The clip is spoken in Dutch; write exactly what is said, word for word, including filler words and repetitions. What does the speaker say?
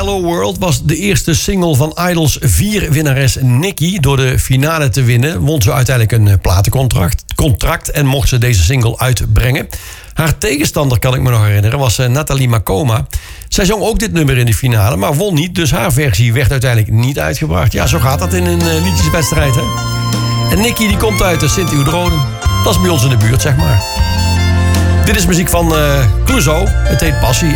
Hello World was de eerste single van Idols vier winnares Nicki. Door de finale te winnen won ze uiteindelijk een platencontract contract en mocht ze deze single uitbrengen. Haar tegenstander, kan ik me nog herinneren, was Nathalie Makoma. Zij zong ook dit nummer in de finale, maar won niet. Dus haar versie werd uiteindelijk niet uitgebracht. Ja, zo gaat dat in een uh, liedjeswedstrijd, hè. En Nicki die komt uit de Sint-Oudrodem. Dat is bij ons in de buurt, zeg maar. Dit is muziek van uh, Clouseau. Het heet Passie.